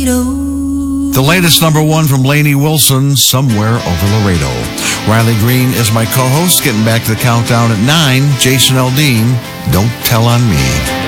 Laredo. The latest number one from Lainey Wilson, Somewhere Over Laredo. Riley Green is my co-host. Getting back to the countdown at 9, Jason Aldean, Don't Tell on Me.